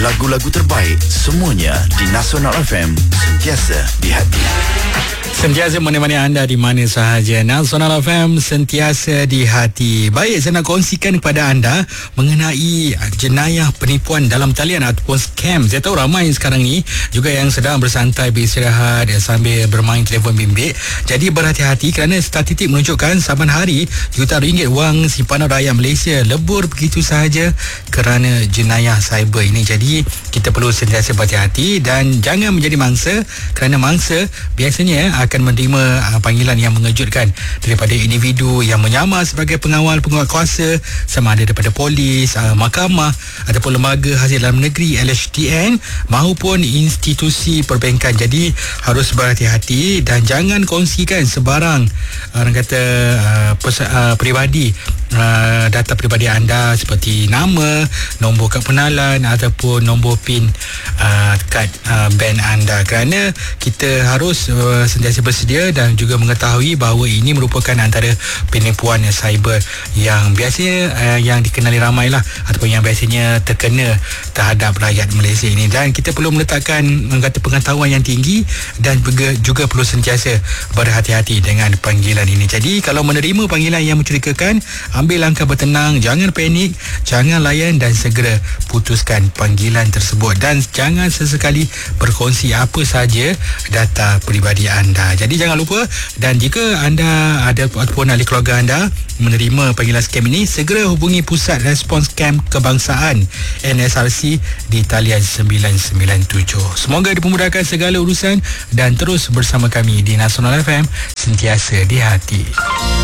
Lagu-lagu terbaik semuanya di Nasional FM, sentiasa di hati. Sentiasa menemani anda di mana sahaja. Nasional FM sentiasa di hati. Baik, saya nak kongsikan kepada anda mengenai jenayah penipuan dalam talian ataupun scam. Saya tahu ramai sekarang ni juga yang sedang bersantai beristirahat sambil bermain telefon bimbit. Jadi berhati-hati kerana statistik menunjukkan saban hari jutaan ringgit wang simpanan rakyat Malaysia lebur begitu sahaja kerana jenayah cyber ini. Jadi kita perlu sentiasa berhati-hati dan jangan menjadi mangsa, kerana mangsa biasanya akan menerima panggilan yang mengejutkan daripada individu yang menyamar sebagai pengawal penguat kuasa, sama ada daripada polis, mahkamah ataupun lembaga hasil dalam negeri LHDN maupun institusi perbankan. Jadi harus berhati-hati dan jangan kongsikan sebarang orang kata peribadi, data peribadi anda seperti nama, nombor kad pengenalan ataupun nombor PIN kad bank anda, kerana kita harus sentiasa bersedia dan juga mengetahui bahawa ini merupakan antara penipuan cyber yang biasanya yang dikenali ramai lah, ataupun yang biasanya terkena terhadap rakyat Malaysia ini. Dan kita perlu meletakkan pengetahuan yang tinggi dan juga perlu sentiasa berhati-hati dengan panggilan ini. Jadi kalau menerima panggilan yang mencurigakan, ambil langkah bertenang, jangan panik, jangan layan dan segera putuskan panggilan tersebut, dan jangan sesekali berkongsi apa sahaja data peribadi anda. Jadi jangan lupa, dan jika anda ada ataupun ahli keluarga anda menerima panggilan scam ini, segera hubungi Pusat Respons Scam Kebangsaan NSRC di talian 997. Semoga dipermudahkan segala urusan dan terus bersama kami di Nasional FM, sentiasa di hati.